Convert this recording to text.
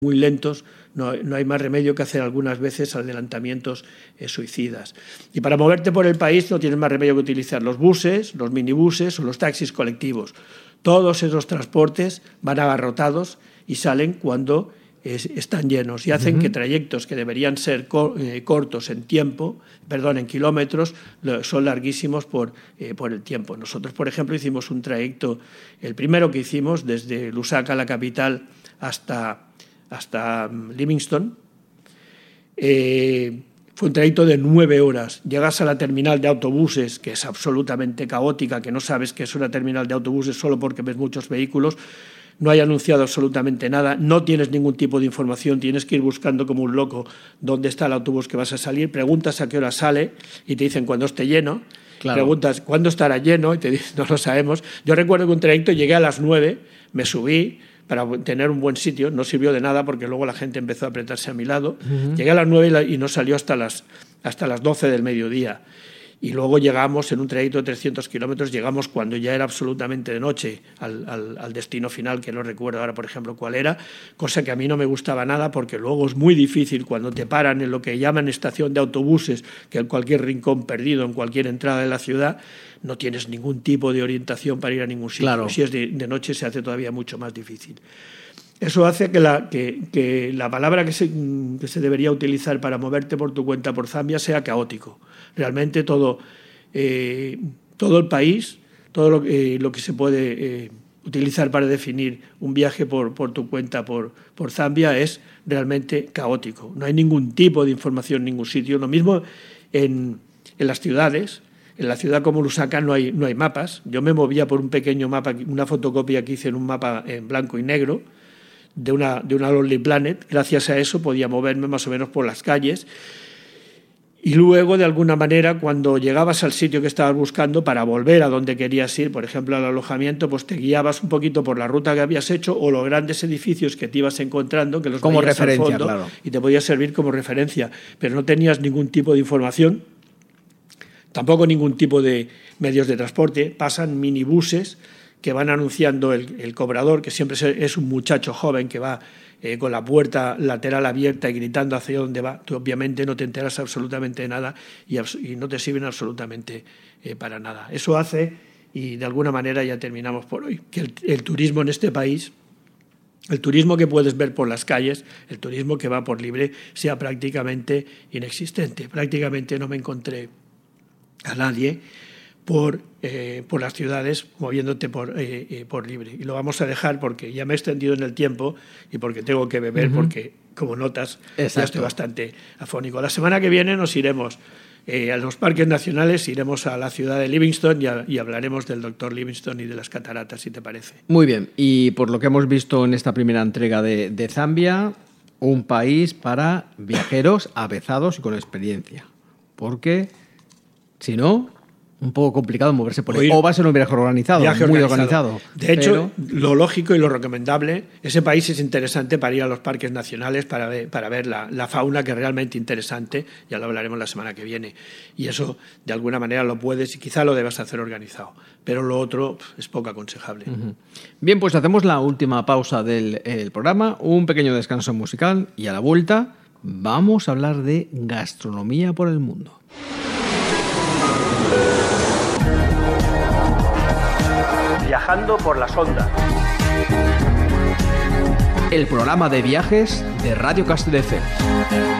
muy lentos, no hay más remedio que hacer algunas veces adelantamientos suicidas. Y para moverte por el país no tienes más remedio que utilizar los buses, los minibuses o los taxis colectivos. Todos esos transportes van abarrotados y salen cuando están llenos y hacen que trayectos que deberían ser cortos en kilómetros, son larguísimos por el tiempo. Nosotros, por ejemplo, hicimos un trayecto, el primero que hicimos desde Lusaka, la capital, hasta Livingstone. Fue un trayecto de 9 horas. Llegas a la terminal de autobuses, que es absolutamente caótica, que no sabes que es una terminal de autobuses solo porque ves muchos vehículos. No hay anunciado absolutamente nada, no tienes ningún tipo de información, tienes que ir buscando como un loco dónde está el autobús que vas a salir, preguntas a qué hora sale y te dicen cuando esté lleno, preguntas cuándo estará lleno y te dicen no lo sabemos. Yo recuerdo que un trayecto llegué a las 9, me subí para tener un buen sitio, no sirvió de nada porque luego la gente empezó a apretarse a mi lado, llegué a las 9 y no salió hasta las 12 del mediodía. Y luego llegamos en un trayecto de 300 kilómetros, llegamos cuando ya era absolutamente de noche al destino final, que no recuerdo ahora, por ejemplo, cuál era, cosa que a mí no me gustaba nada porque luego es muy difícil cuando te paran en lo que llaman estación de autobuses, que en cualquier rincón perdido, en cualquier entrada de la ciudad, no tienes ningún tipo de orientación para ir a ningún sitio. Claro. Si es de noche se hace todavía mucho más difícil. Eso hace que la palabra que se debería utilizar para moverte por tu cuenta por Zambia sea caótico. Realmente todo el país, todo lo que se puede utilizar para definir un viaje por tu cuenta por Zambia es realmente caótico. No hay ningún tipo de información en ningún sitio. Lo mismo en las ciudades. En la ciudad como Lusaka no hay mapas. Yo me movía por un pequeño mapa, una fotocopia que hice en un mapa en blanco y negro, de una Lonely Planet. Gracias a eso podía moverme más o menos por las calles y luego de alguna manera cuando llegabas al sitio que estabas buscando para volver a donde querías ir, por ejemplo al alojamiento, pues te guiabas un poquito por la ruta que habías hecho o los grandes edificios que te ibas encontrando, que los como veías referencia, al fondo, claro. Y te podía servir como referencia, pero no tenías ningún tipo de información, tampoco ningún tipo de medios de transporte. Pasan minibuses que van anunciando el cobrador, que siempre es un muchacho joven que va con la puerta lateral abierta y gritando hacia dónde va. Tú obviamente no te enteras absolutamente de nada y no te sirven absolutamente para nada. Eso hace, y de alguna manera ya terminamos por hoy, que el turismo en este país, el turismo que puedes ver por las calles, el turismo que va por libre, sea prácticamente inexistente. Prácticamente no me encontré a nadie por las ciudades moviéndote por libre. Y lo vamos a dejar porque ya me he extendido en el tiempo y porque tengo que beber, porque, como notas, ya estoy bastante afónico. La semana que viene nos iremos a los parques nacionales, iremos a la ciudad de Livingstone y hablaremos del Dr. Livingstone y de las cataratas, si te parece. Muy bien. Y por lo que hemos visto en esta primera entrega de Zambia, un país para viajeros avezados y con experiencia. Porque, si no, un poco complicado moverse por ahí. O va a ser un viaje organizado, muy organizado. De hecho, lo lógico y lo recomendable, ese país es interesante para ir a los parques nacionales, para ver la fauna, que es realmente interesante, ya lo hablaremos la semana que viene. Y eso, de alguna manera, lo puedes y quizá lo debas hacer organizado. Pero lo otro es poco aconsejable. Bien, pues hacemos la última pausa del programa, un pequeño descanso musical y a la vuelta vamos a hablar de gastronomía por el mundo. Viajando por las ondas. El programa de viajes de Radio Castelldefels.